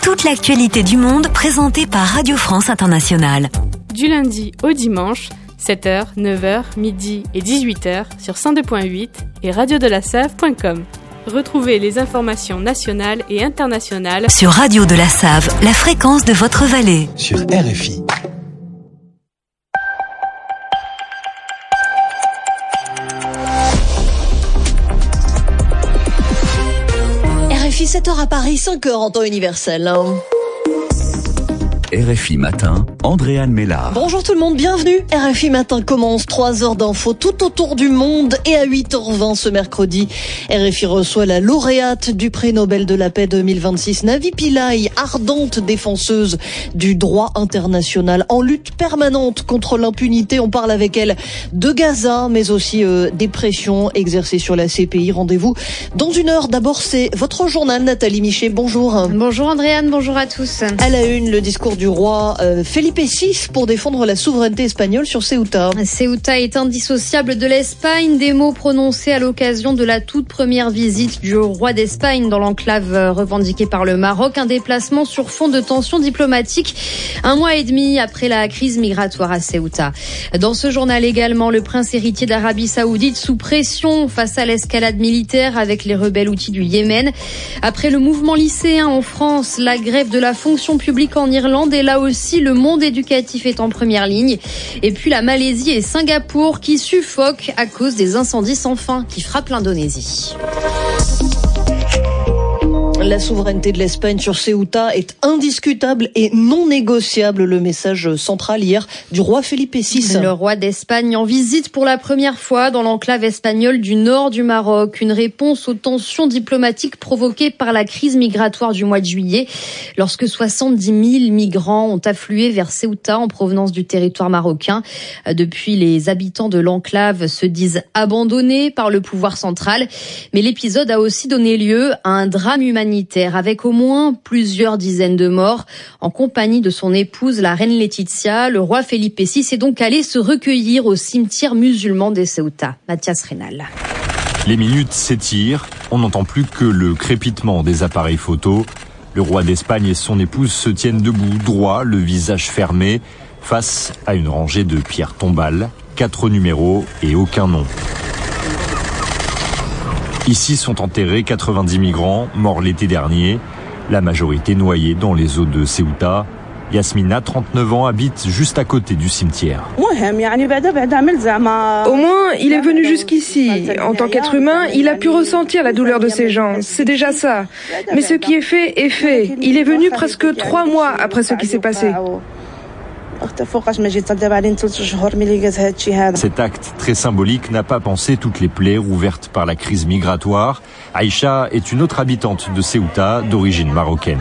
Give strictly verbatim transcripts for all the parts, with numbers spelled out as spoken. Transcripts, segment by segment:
toute l'actualité du monde présentée par Radio France Internationale. Du lundi au dimanche, sept heures, neuf heures, midi et dix-huit heures sur cent deux virgule huit et radio de la save point com. Retrouvez les informations nationales et internationales sur Radio de la Save, la fréquence de votre vallée. Sur R F I. R F I, sept heures à Paris, cinq heures en temps universel. R F I Matin, Andréane Mélard. Bonjour tout le monde, bienvenue. R F I Matin commence, trois heures d'infos tout autour du monde et à huit heures vingt ce mercredi, R F I reçoit la lauréate du prix Nobel de la paix deux mille vingt-six, Navi Pillay, ardente défenseuse du droit international en lutte permanente contre l'impunité. On parle avec elle de Gaza, mais aussi euh, des pressions exercées sur la C P I. Rendez-vous dans une heure. D'abord, c'est votre journal, Nathalie Michet. Bonjour. Bonjour Andréane, bonjour à tous. À la une, le discours du roi euh, Felipe six pour défendre la souveraineté espagnole sur Ceuta. Ceuta est indissociable de l'Espagne, des mots prononcés à l'occasion de la toute première visite du roi d'Espagne dans l'enclave revendiquée par le Maroc, un déplacement sur fond de tensions diplomatiques un mois et demi après la crise migratoire à Ceuta. Dans ce journal également, le prince héritier d'Arabie Saoudite sous pression face à l'escalade militaire avec les rebelles houthis du Yémen. Après le mouvement lycéen en France, la grève de la fonction publique en Irlande, et là aussi le monde éducatif est en première ligne. Et puis la Malaisie et Singapour qui suffoquent à cause des incendies sans fin qui frappent l'Indonésie. La souveraineté de l'Espagne sur Ceuta est indiscutable et non négociable. Le message central hier du roi Felipe six. Le roi d'Espagne en visite pour la première fois dans l'enclave espagnole du nord du Maroc. Une réponse aux tensions diplomatiques provoquées par la crise migratoire du mois de juillet, lorsque soixante-dix mille migrants ont afflué vers Ceuta en provenance du territoire marocain. Depuis, les habitants de l'enclave se disent abandonnés par le pouvoir central. Mais l'épisode a aussi donné lieu à un drame humanitaire avec au moins plusieurs dizaines de morts. En compagnie de son épouse, la reine Laetitia, le roi Felipe six est donc allé se recueillir au cimetière musulman de Ceuta. Mathias Rénal. Les minutes s'étirent, on n'entend plus que le crépitement des appareils photo. Le roi d'Espagne et son épouse se tiennent debout, droit, le visage fermé, face à une rangée de pierres tombales, quatre numéros et aucun nom. Ici sont enterrés quatre-vingt-dix migrants morts l'été dernier, la majorité noyée dans les eaux de Ceuta. Yasmina, trente-neuf ans, habite juste à côté du cimetière. Au moins, il est venu jusqu'ici. En tant qu'être humain, il a pu ressentir la douleur de ces gens. C'est déjà ça. Mais ce qui est fait est fait. Il est venu presque trois mois après ce qui s'est passé. Cet acte très symbolique n'a pas pansé toutes les plaies rouvertes par la crise migratoire. Aïcha est une autre habitante de Ceuta, d'origine marocaine.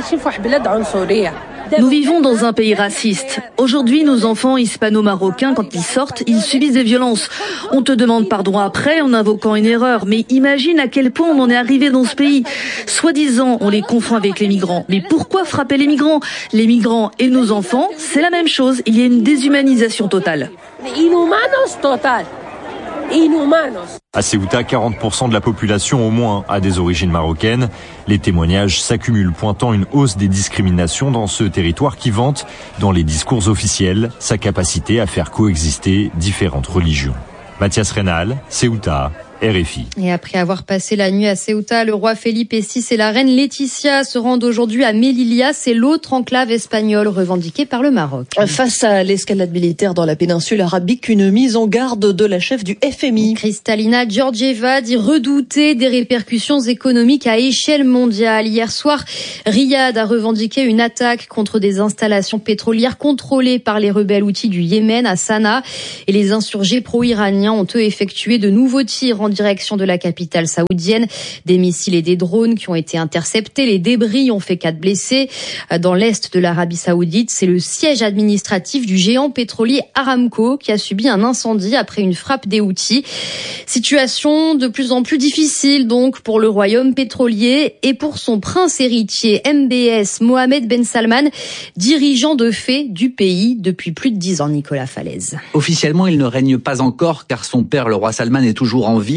Nous vivons dans un pays raciste. Aujourd'hui, nos enfants hispano-marocains, quand ils sortent, ils subissent des violences. On te demande pardon après en invoquant une erreur. Mais imagine à quel point on en est arrivé dans ce pays. Soi-disant, on les confond avec les migrants. Mais pourquoi frapper les migrants ? Les migrants et nos enfants, c'est la même chose. Il y a une déshumanisation totale. Inhumanos total. Inhumanos. À Ceuta, quarante pour cent de la population au moins a des origines marocaines. Les témoignages s'accumulent, pointant une hausse des discriminations dans ce territoire qui vante, dans les discours officiels, sa capacité à faire coexister différentes religions. Mathias Rénal, Ceuta, R F I. Et après avoir passé la nuit à Ceuta, le roi Felipe six et la reine Laetitia se rendent aujourd'hui à Melilla. C'est l'autre enclave espagnole revendiquée par le Maroc. Face à l'escalade militaire dans la péninsule arabique, une mise en garde de la chef du F M I. Kristalina Georgieva dit redouter des répercussions économiques à échelle mondiale. Hier soir, Riyad a revendiqué une attaque contre des installations pétrolières contrôlées par les rebelles houthis du Yémen à Sanaa. Et les insurgés pro-iraniens ont eux effectué de nouveaux tirs en direction de la capitale saoudienne. Des missiles et des drones qui ont été interceptés. Les débris ont fait quatre blessés. Dans l'est de l'Arabie Saoudite, c'est le siège administratif du géant pétrolier Aramco qui a subi un incendie après une frappe des Houthis. Situation de plus en plus difficile donc pour le royaume pétrolier et pour son prince héritier M B S Mohamed Ben Salman, dirigeant de fait du pays depuis plus de dix ans. Nicolas Falaise. Officiellement, il ne règne pas encore car son père, le roi Salman, est toujours en vie.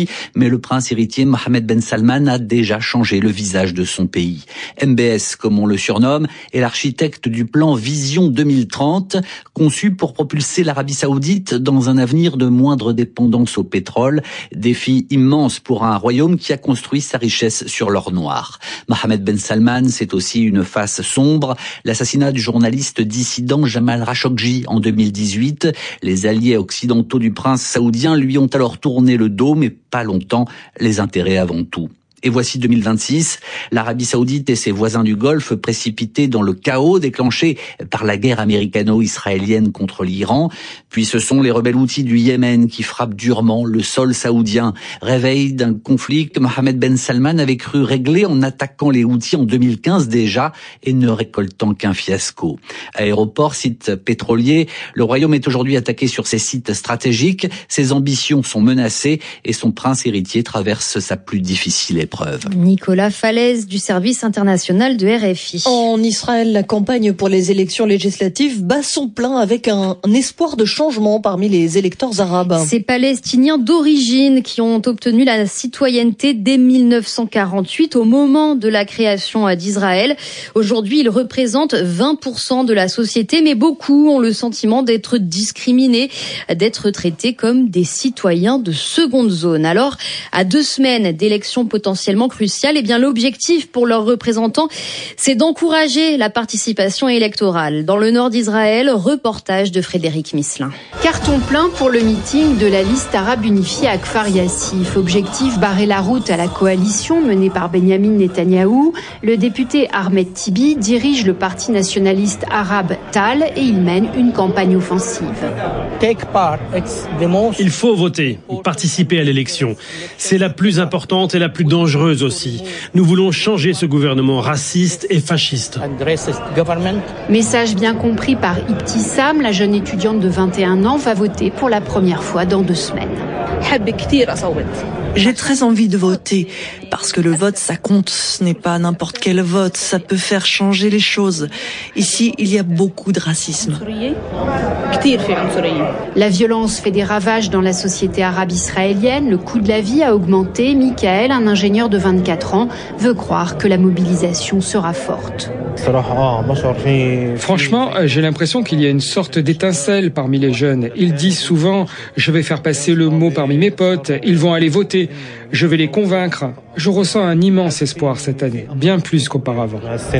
monarchie, mais le prince héritier Mohammed Ben Salman a déjà changé le visage de son pays. M B S, comme on le surnomme, est l'architecte du plan Vision deux mille trente, conçu pour propulser l'Arabie Saoudite dans un avenir de moindre dépendance au pétrole. Défi immense pour un royaume qui a construit sa richesse sur l'or noir. Mohammed Ben Salman, c'est aussi une face sombre. L'assassinat du journaliste dissident Jamal Khashoggi en deux mille dix-huit. Les alliés occidentaux du prince saoudien lui ont alors tourné le dos, mais pas longtemps, les intérêts avant tout. Et voici deux mille vingt-six, l'Arabie Saoudite et ses voisins du Golfe précipités dans le chaos déclenché par la guerre américano-israélienne contre l'Iran. Puis ce sont les rebelles houthis du Yémen qui frappent durement le sol saoudien. Réveil d'un conflit que Mohammed Ben Salman avait cru régler en attaquant les Houthis en deux mille quinze déjà et ne récoltant qu'un fiasco. Aéroport, site pétrolier, le royaume est aujourd'hui attaqué sur ses sites stratégiques. Ses ambitions sont menacées et son prince héritier traverse sa plus difficile épreuve. Nicolas Falaise du service international de R F I. En Israël, la campagne pour les élections législatives bat son plein avec un, un espoir de changement parmi les électeurs arabes. Ces Palestiniens d'origine qui ont obtenu la citoyenneté dès mille neuf cent quarante-huit au moment de la création d'Israël. Aujourd'hui, ils représentent vingt pour cent de la société, mais beaucoup ont le sentiment d'être discriminés, d'être traités comme des citoyens de seconde zone. Alors, à deux semaines d'élections potentielles crucial, eh bien l'objectif pour leurs représentants, c'est d'encourager la participation électorale. Dans le nord d'Israël, reportage de Frédéric Misselin. Carton plein pour le meeting de la liste arabe unifiée à Kfar Yassif. Objectif, barrer la route à la coalition menée par Benyamin Netanyahou. Le député Ahmed Tibi dirige le parti nationaliste arabe Tal et il mène une campagne offensive. Il faut voter, participer à l'élection. C'est la plus importante et la plus dangereuse aussi. Nous voulons changer ce gouvernement raciste et fasciste. Message bien compris par Ibtissam, la jeune étudiante de vingt et un ans va voter pour la première fois dans deux semaines. J'ai très envie de voter parce que le vote, ça compte. Ce n'est pas n'importe quel vote. Ça peut faire changer les choses. Ici, il y a beaucoup de racisme. La violence fait des ravages dans la société arabe israélienne. Le coût de la vie a augmenté. Michael, un ingénieur de vingt-quatre ans, veut croire que la mobilisation sera forte. Franchement, j'ai l'impression qu'il y a une sorte d'étincelle parmi les jeunes. Ils disent souvent « je vais faire passer le mot parmi mes potes, ils vont aller voter, je vais les convaincre ». Je ressens un immense espoir cette année, bien plus qu'auparavant.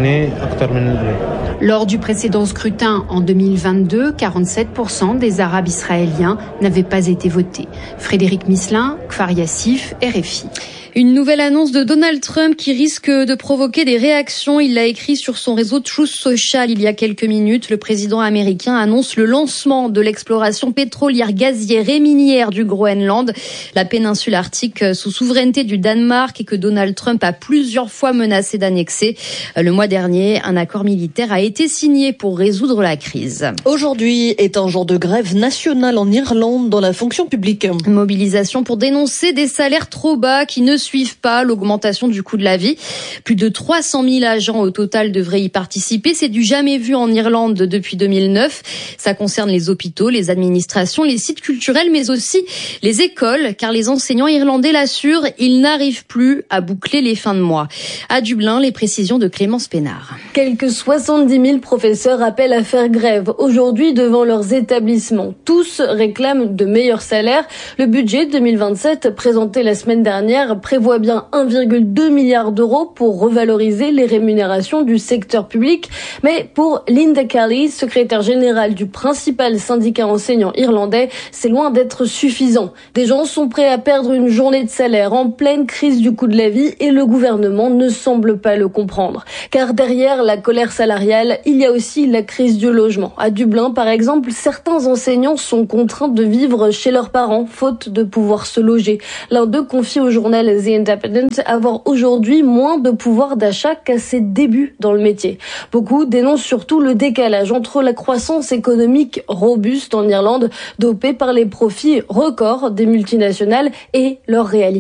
Lors du précédent scrutin en deux mille vingt-deux, quarante-sept pour cent des Arabes israéliens n'avaient pas été votés. Frédéric Misselin, Kfar Yassif, R F I. Une nouvelle annonce de Donald Trump qui risque de provoquer des réactions. Il l'a écrit sur son réseau Truth Social il y a quelques minutes. Le président américain annonce le lancement de l'exploration pétrolière, gazière et minière du Groenland, la péninsule arctique sous souveraineté du Danemark et que Donald Trump a plusieurs fois menacé d'annexer. Le mois dernier, un accord militaire a été signé pour résoudre la crise. Aujourd'hui est un jour de grève nationale en Irlande dans la fonction publique. Mobilisation pour dénoncer des salaires trop bas qui ne suivent pas l'augmentation du coût de la vie. Plus de trois cent mille agents au total devraient y participer. C'est du jamais vu en Irlande depuis deux mille neuf. Ça concerne les hôpitaux, les administrations, les sites culturels, mais aussi les écoles, car les enseignants irlandais l'assurent, ils n'arrivent plus à boucler les fins de mois. À Dublin, les précisions de Clémence Pénard. Quelques soixante-dix mille professeurs appellent à faire grève aujourd'hui devant leurs établissements. Tous réclament de meilleurs salaires. Le budget deux mille vingt-sept, présenté la semaine dernière, prévoit bien un virgule deux milliard d'euros pour revaloriser les rémunérations du secteur public. Mais pour Linda Kelly, secrétaire générale du principal syndicat enseignant irlandais, c'est loin d'être suffisant. Des gens sont prêts à perdre une journée de salaire en pleine crise du coût de la vie et le gouvernement ne semble pas le comprendre. Car derrière la colère salariale, il y a aussi la crise du logement. À Dublin, par exemple, certains enseignants sont contraints de vivre chez leurs parents, faute de pouvoir se loger. L'un d'eux confie au journal The Independent avoir aujourd'hui moins de pouvoir d'achat qu'à ses débuts dans le métier. Beaucoup dénoncent surtout le décalage entre la croissance économique robuste en Irlande, dopée par les profits records des multinationales, et leur réalité.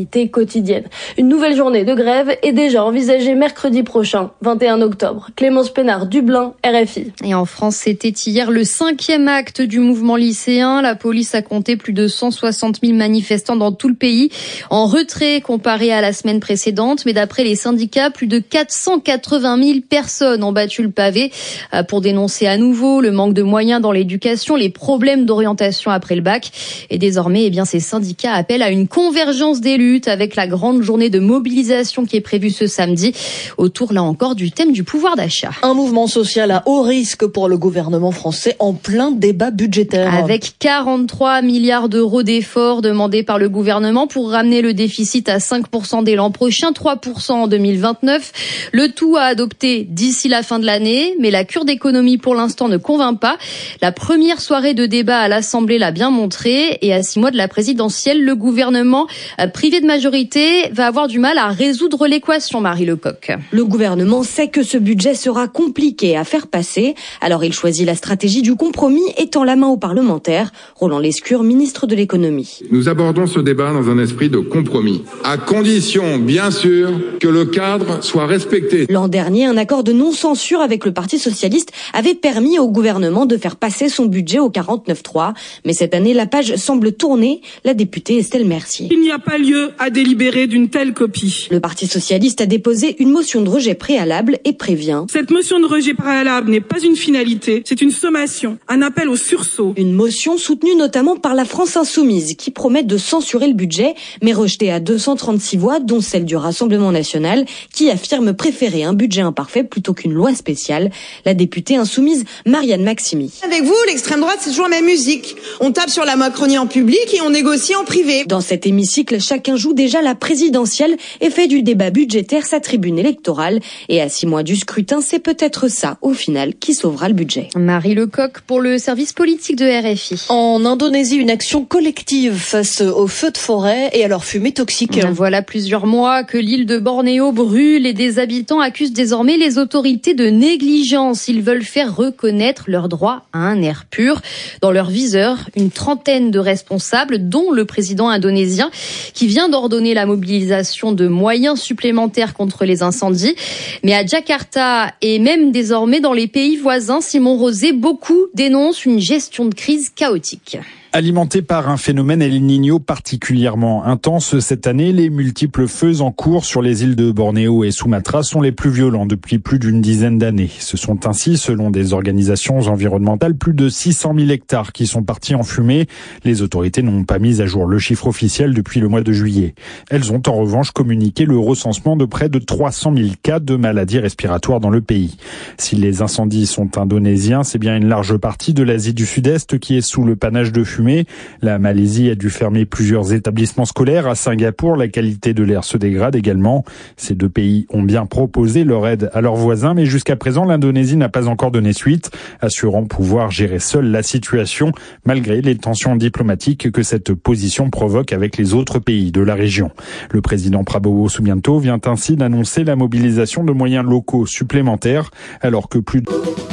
réalité quotidienne. Une nouvelle journée de grève est déjà envisagée mercredi prochain, vingt et un octobre. Clémence Pénard, Dublin, R F I. Et en France, c'était hier le cinquième acte du mouvement lycéen. La police a compté plus de cent soixante mille manifestants dans tout le pays, en retrait comparé à la semaine précédente. Mais d'après les syndicats, plus de quatre cent quatre-vingt mille personnes ont battu le pavé pour dénoncer à nouveau le manque de moyens dans l'éducation, les problèmes d'orientation après le bac. Et désormais, eh bien, ces syndicats appellent à une convergence des luttes avec la grande journée de mobilisation qui est prévue ce samedi, autour là encore du thème du pouvoir d'achat. Un mouvement social à haut risque pour le gouvernement français en plein débat budgétaire. Avec quarante-trois milliards d'euros d'efforts demandés par le gouvernement pour ramener le déficit à cinq pour cent dès l'an prochain, trois pour cent en deux mille vingt-neuf. Le tout à adopter d'ici la fin de l'année, mais la cure d'économie pour l'instant ne convainc pas. La première soirée de débat à l'Assemblée l'a bien montré, et à six mois de la présidentielle, le gouvernement, privé de majorité, va avoir du mal à résoudre l'équation, Marie Lecoq. Le gouvernement sait que ce budget sera compliqué à faire passer, alors il choisit la stratégie du compromis et tend la main aux parlementaires. Roland Lescure, ministre de l'économie. Nous abordons ce débat dans un esprit de compromis, à condition, bien sûr, que le cadre soit respecté. L'an dernier, un accord de non-censure avec le Parti socialiste avait permis au gouvernement de faire passer son budget au quarante-neuf trois. Mais cette année, la page semble tourner. La députée Estelle Mercier. Il n'y a pas lieu à délibérer d'une telle copie. Le Parti socialiste a déposé une motion de rejet préalable et prévient. Cette motion de rejet préalable n'est pas une finalité, c'est une sommation, un appel au sursaut. Une motion soutenue notamment par la France insoumise qui promet de censurer le budget, mais rejetée à deux cent trente-six voix, dont celle du Rassemblement national, qui affirme préférer un budget imparfait plutôt qu'une loi spéciale. La députée insoumise Marianne Maximi. Avec vous, l'extrême droite, c'est toujours la même musique. On tape sur la Macronie en public et on négocie en privé. Dans cet hémicycle, chacun joue déjà la présidentielle et fait du débat budgétaire sa tribune électorale. Et à six mois du scrutin, c'est peut-être ça, au final, qui sauvera le budget. Marie Lecoq pour le service politique de R F I. En Indonésie, une action collective face aux feux de forêt et à leurs fumées toxiques. Voilà plusieurs mois que l'île de Bornéo brûle et des habitants accusent désormais les autorités de négligence. Ils veulent faire reconnaître leur droit à un air pur. Dans leur viseur, une trentaine de responsables, dont le président indonésien, qui vient d'ordonner la mobilisation de moyens supplémentaires contre les incendies. Mais à Jakarta et même désormais dans les pays voisins, Simon Rosé, beaucoup dénoncent une gestion de crise chaotique. Alimenté par un phénomène El Niño particulièrement intense cette année, les multiples feux en cours sur les îles de Bornéo et Sumatra sont les plus violents depuis plus d'une dizaine d'années. Ce sont ainsi, selon des organisations environnementales, plus de six cent mille hectares qui sont partis en fumée. Les autorités n'ont pas mis à jour le chiffre officiel depuis le mois de juillet. Elles ont en revanche communiqué le recensement de près de trois cent mille cas de maladies respiratoires dans le pays. Si les incendies sont indonésiens, c'est bien une large partie de l'Asie du Sud-Est qui est sous le panache de fumée. La Malaisie a dû fermer plusieurs établissements scolaires. À Singapour, la qualité de l'air se dégrade également. Ces deux pays ont bien proposé leur aide à leurs voisins, mais jusqu'à présent, l'Indonésie n'a pas encore donné suite, assurant pouvoir gérer seule la situation, malgré les tensions diplomatiques que cette position provoque avec les autres pays de la région. Le président Prabowo Subianto vient ainsi d'annoncer la mobilisation de moyens locaux supplémentaires, alors que plus de...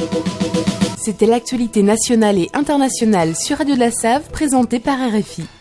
C'était l'actualité nationale et internationale sur Radio de la Save, présentée par R F I.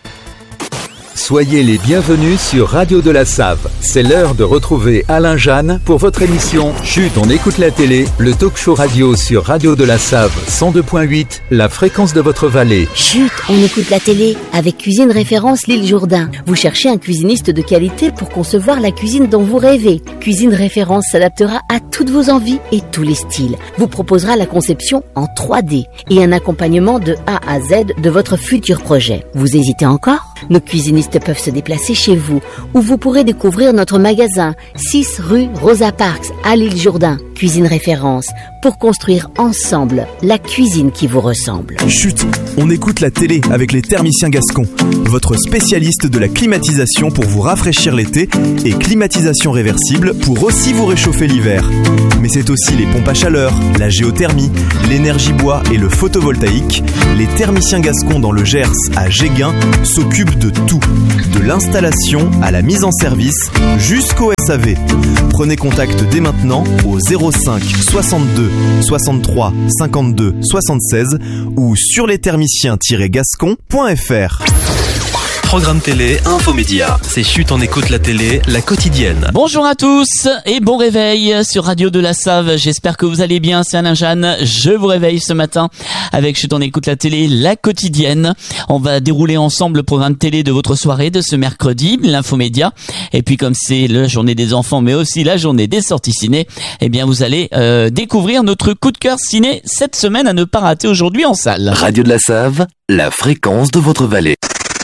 Soyez les bienvenus sur Radio de la Save. C'est l'heure de retrouver Alain Jeanne pour votre émission Chut, on écoute la télé, le talk show radio sur Radio de la Save cent deux point huit, la fréquence de votre vallée. Chut, on écoute la télé avec Cuisine Référence L'Île Jourdain. Vous cherchez un cuisiniste de qualité pour concevoir la cuisine dont vous rêvez. Cuisine Référence s'adaptera à toutes vos envies et tous les styles. Vous proposera la conception en trois D et un accompagnement de A à Z de votre futur projet. Vous hésitez encore ? Nos cuisinistes peuvent se déplacer chez vous, où vous pourrez découvrir notre magasin, six rue Rosa Parks à l'Île Jourdain. Cuisine Référence, pour construire ensemble la cuisine qui vous ressemble. Chut, on écoute la télé avec les thermiciens gascons, votre spécialiste de la climatisation pour vous rafraîchir l'été et climatisation réversible pour aussi vous réchauffer l'hiver. Mais c'est aussi les pompes à chaleur, la géothermie, l'énergie bois et le photovoltaïque. Les thermiciens gascons dans le Gers à Géguin s'occupent de tout, de l'installation à la mise en service jusqu'au S A V. Prenez contact dès maintenant au zéro cinq soixante-deux soixante-trois cinquante-deux soixante-seize ou sur les thermiciens tiret gascon point f r. Programme télé, infomédia. C'est Chut, on écoute la télé, la quotidienne. Bonjour à tous et bon réveil sur Radio de la Save. J'espère que vous allez bien, c'est Alain Jeanne. Je vous réveille ce matin avec Chut, on écoute la télé, la quotidienne. On va dérouler ensemble le programme télé de votre soirée de ce mercredi, l'infomédia. Et puis comme c'est la journée des enfants, mais aussi la journée des sorties ciné, eh bien vous allez euh, découvrir notre coup de cœur ciné cette semaine à ne pas rater aujourd'hui en salle. Radio de la Save, la fréquence de votre vallée.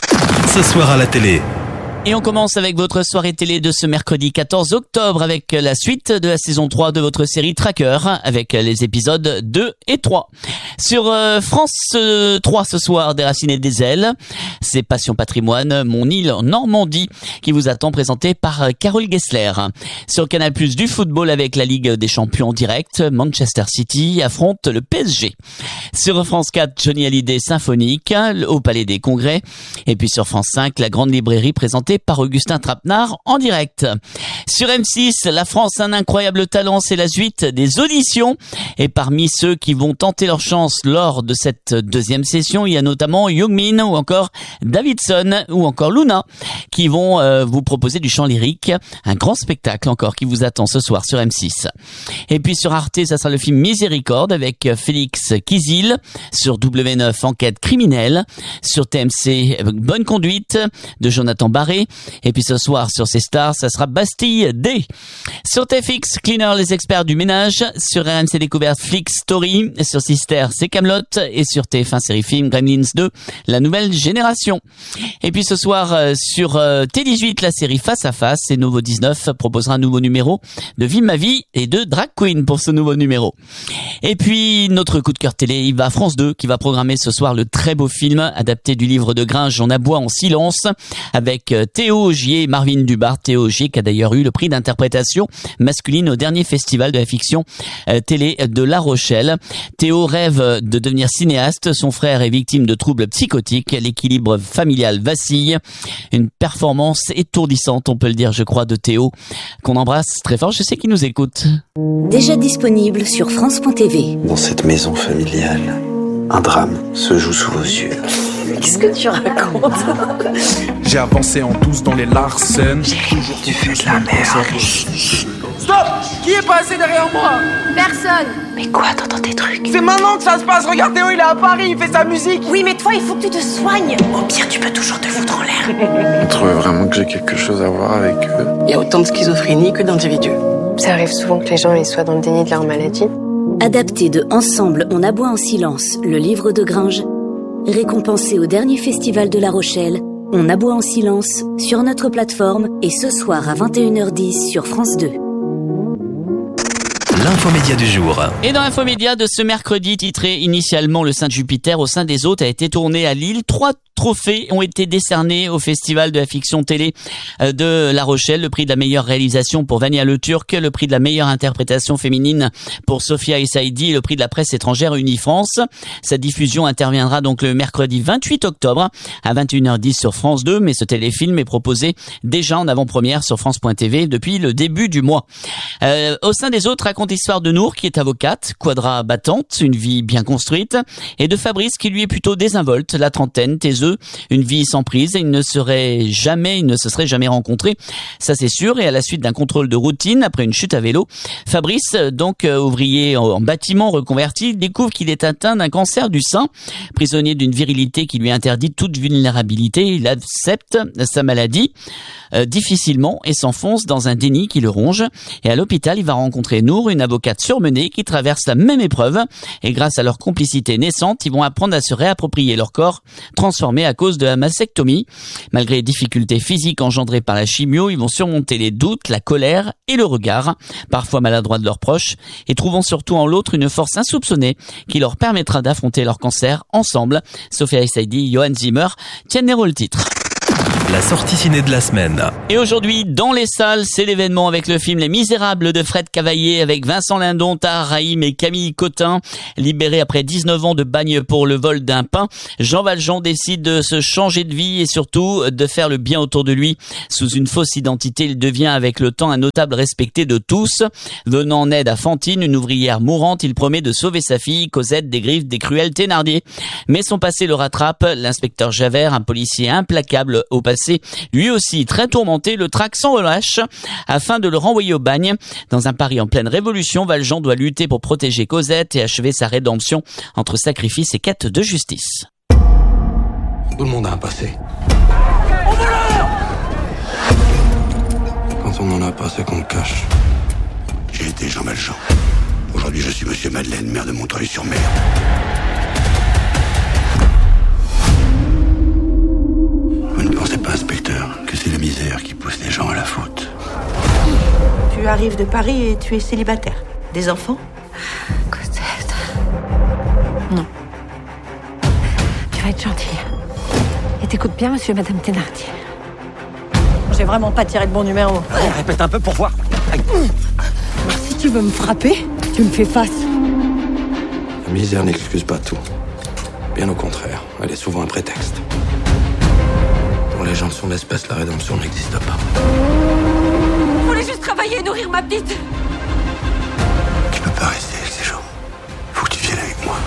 Ce soir à la télé. Et on commence avec votre soirée télé de ce mercredi quatorze octobre avec la suite de la saison trois de votre série Tracker avec les épisodes deux et trois. Sur euh, France trois ce soir, Des Racines et des Ailes, c'est Passion Patrimoine, Mon île en Normandie qui vous attend, présenté par Carole Gessler. Sur Canal plus, du football avec la Ligue des Champions en direct, Manchester City affronte le P S G. Sur France quatre, Johnny Hallyday symphonique au Palais des Congrès. Et puis sur France cinq, La Grande Librairie présentée par Augustin Trapenard en direct. Sur M six, La France, un incroyable talent, c'est la suite des auditions. Et parmi ceux qui vont tenter leur chance lors de cette deuxième session, il y a notamment Youngmin ou encore Davidson ou encore Luna qui vont euh, vous proposer du chant lyrique. Un grand spectacle encore qui vous attend ce soir sur M six. Et puis sur Arte, ça sera le film Miséricorde avec Félix Kizil. Sur W neuf, Enquête criminelle. Sur T M C, Bonne conduite de Jonathan Barré. Et puis ce soir sur ces stars, ça sera Bastille D. Sur T F X, Cleaner, les experts du ménage. Sur R M C Découverte, Flick Story. Sur Sister, c'est Kaamelott. Et sur T F un Série Film, Gremlins deux, la nouvelle génération. Et puis ce soir euh, sur euh, T dix-huit, la série Face à Face. Et Nouveau dix-neuf proposera un nouveau numéro de Vie ma vie et de Drag Queen pour ce nouveau numéro. Et puis notre coup de cœur télé, il va à France deux qui va programmer ce soir le très beau film adapté du livre de Gringe, On aboie en silence, avec euh, Théo Augier et Marvin Dubart. Théo Augier qui a d'ailleurs eu le prix d'interprétation masculine au dernier festival de la fiction euh, télé de La Rochelle. Théo rêve de devenir cinéaste, son frère est victime de troubles psychotiques, l'équilibre familial vacille. Une performance étourdissante, on peut le dire, je crois, de Théo, qu'on embrasse très fort, je sais qu'il nous écoute. Déjà disponible sur France point T V. Dans cette maison familiale, un drame se joue sous vos yeux. Qu'est-ce que tu racontes? J'ai avancé en douce dans les Larsen. Tu fais de la merde. Stop! Qui est passé derrière moi? Personne. Mais quoi, t'entends des trucs? C'est maintenant que ça se passe, regarde Théo, il est à Paris, il fait sa musique. Oui, mais toi, il faut que tu te soignes. Au pire, tu peux toujours te foutre en l'air. On trouvait vraiment que j'ai quelque chose à voir avec eux. Il y a autant de schizophrénie que d'individus. Ça arrive souvent que les gens ils soient dans le déni de leur maladie. Adapté de Ensemble, on aboie en silence, le livre de Gringe. Récompensé au dernier festival de La Rochelle, on aboie en silence sur notre plateforme et ce soir à vingt et une heures dix sur France deux. L'infomédia du jour. Et dans l'infomédia de ce mercredi, titré initialement Le Saint de Jupiter au sein des hôtes, a été tourné à Lille. Trois trophées ont été décernés au Festival de la fiction télé de La Rochelle. Le prix de la meilleure réalisation pour Vania Le Turc, le prix de la meilleure interprétation féminine pour Sophia Essaidi et le prix de la presse étrangère Unifrance. Sa diffusion interviendra donc le mercredi vingt-huit octobre à vingt et une heures dix sur France deux, mais ce téléfilm est proposé déjà en avant-première sur France point T V depuis le début du mois. Euh, au sein des autres, raconte l'histoire de Nour qui est avocate, quadra battante, une vie bien construite, et de Fabrice qui lui est plutôt désinvolte, la trentaine, taiseux, une vie sans prise, et il ne serait jamais, il ne se serait jamais rencontré, ça c'est sûr. Et à la suite d'un contrôle de routine après une chute à vélo, Fabrice, donc euh, ouvrier en, en bâtiment reconverti, découvre qu'il est atteint d'un cancer du sein. Prisonnier d'une virilité qui lui interdit toute vulnérabilité, il accepte sa maladie euh, difficilement et s'enfonce dans un déni qui le ronge. Et à l'hôpital, il va rencontrer Nour, une avocate surmenée qui traverse la même épreuve, et grâce à leur complicité naissante, ils vont apprendre à se réapproprier leur corps transformé à cause de la mastectomie. Malgré les difficultés physiques engendrées par la chimio, ils vont surmonter les doutes, la colère et le regard, parfois maladroit de leurs proches, et trouvant surtout en l'autre une force insoupçonnée qui leur permettra d'affronter leur cancer ensemble. Sophia Essaidi, Johan Zimmer tiennent les rôles titres. la sortie ciné de la semaine. Et aujourd'hui, dans les salles, c'est l'événement avec le film Les Misérables de Fred Cavaillé avec Vincent Lindon, Tahar Rahim et Camille Cotin. Libéré après dix-neuf ans de bagne pour le vol d'un pain, Jean Valjean décide de se changer de vie et surtout de faire le bien autour de lui. Sous une fausse identité, il devient avec le temps un notable respecté de tous. Venant en aide à Fantine, une ouvrière mourante, il promet de sauver sa fille, Cosette, des griffes des cruels Thénardier. Mais son passé le rattrape. L'inspecteur Javert, un policier implacable au passé, lui aussi très tourmenté, le traque sans relâche afin de le renvoyer au bagne. Dans un Paris en pleine révolution, Valjean doit lutter pour protéger Cosette et achever sa rédemption entre sacrifice et quête de justice. Tout le monde a un passé. Quand on en a pas, c'est qu'on le cache. J'ai été Jean Valjean. Aujourd'hui, je suis Monsieur Madeleine, maire de Montreuil-sur-Mer. Vous ne pensez pas, inspecteur, que c'est la misère qui pousse les gens à la faute? Tu arrives de Paris et tu es célibataire. Des enfants? Cosette. Non. Tu vas être gentille. Et t'écoutes bien, monsieur et madame Thénardier. J'ai vraiment pas tiré de bon numéro. Allez, répète un peu pour voir. Alors, si tu veux me frapper, tu me fais face. La misère n'excuse pas tout. Bien au contraire, elle est souvent un prétexte. Pour les gens de son espèce, la rédemption n'existe pas. Je voulais juste travailler et nourrir ma petite. Tu peux pas rester avec ces gens. Faut que tu viennes avec moi.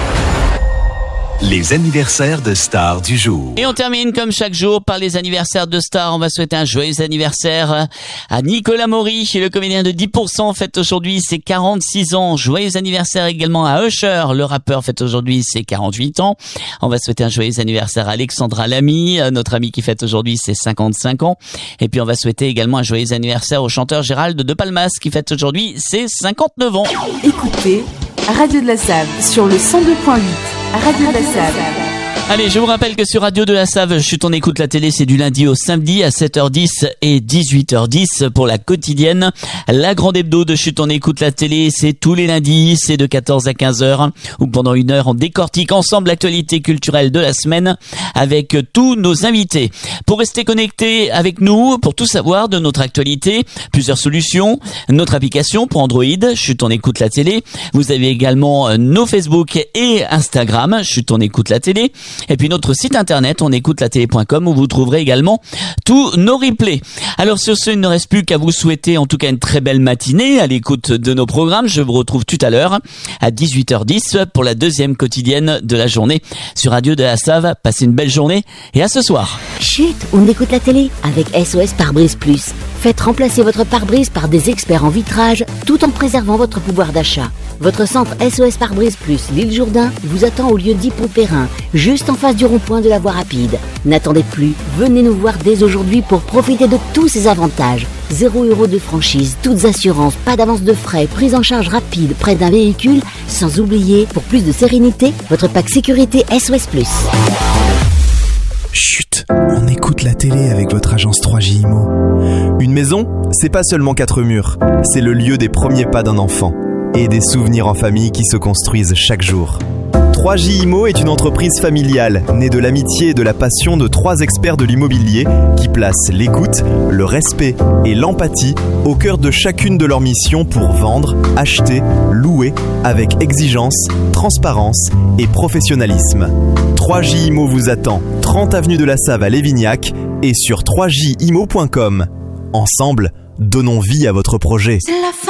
Les anniversaires de stars du jour. Et on termine comme chaque jour par les anniversaires de stars. On va souhaiter un joyeux anniversaire à Nicolas Maury, le comédien de dix pour cent, fête aujourd'hui ses quarante-six ans. Joyeux anniversaire également à Usher, le rappeur, fête aujourd'hui ses quarante-huit ans. On va souhaiter un joyeux anniversaire à Alexandra Lamy, notre amie qui fête aujourd'hui ses cinquante-cinq ans. Et puis on va souhaiter également un joyeux anniversaire au chanteur Gérald de Palmas qui fête aujourd'hui ses cinquante-neuf ans. Écoutez Radio de la Save sur le cent deux point huit. Radio de la Save. Allez, je vous rappelle que sur Radio de la Save, Chut on écoute la télé, c'est du lundi au samedi à sept heures dix et dix-huit heures dix pour la quotidienne. La grande hebdo de Chut on écoute la télé, c'est tous les lundis, c'est de quatorze à quinze heures, où pendant une heure on décortique ensemble l'actualité culturelle de la semaine avec tous nos invités. Pour rester connecté avec nous, pour tout savoir de notre actualité, plusieurs solutions, notre application pour Android, Chut on écoute la télé. Vous avez également nos Facebook et Instagram, Chut on écoute la télé. Et puis notre site internet on écoute la télé point com où vous trouverez également tous nos replays. Alors sur ce, il ne reste plus qu'à vous souhaiter en tout cas une très belle matinée à l'écoute de nos programmes. Je vous retrouve tout à l'heure à dix-huit heures dix pour la deuxième quotidienne de la journée sur Radio de la Save. Passez une belle journée et à ce soir. Chut, on écoute la télé avec S O S Pare-Brise Plus. Faites remplacer votre pare-brise par des experts en vitrage tout en préservant votre pouvoir d'achat. Votre centre S O S Pare-Brise Plus l'île Jourdain vous attend au lieu dit Pont-Perrin, juste en face du rond-point de la voie rapide. N'attendez plus, venez nous voir dès aujourd'hui pour profiter de tous ces avantages. Zéro euro de franchise, toutes assurances, pas d'avance de frais, prise en charge rapide près d'un véhicule, sans oublier, pour plus de sérénité, votre pack sécurité S O S Plus. Chut, on écoute la télé avec votre agence trois J Imo. Une maison, c'est pas seulement quatre murs, c'est le lieu des premiers pas d'un enfant et des souvenirs en famille qui se construisent chaque jour. trois J Imo est une entreprise familiale née de l'amitié et de la passion de trois experts de l'immobilier qui placent l'écoute, le respect et l'empathie au cœur de chacune de leurs missions pour vendre, acheter, louer avec exigence, transparence et professionnalisme. trois J Imo vous attend, trente avenue de la Save à Lévignac et sur trois j imo point com. Ensemble, donnons vie à votre projet.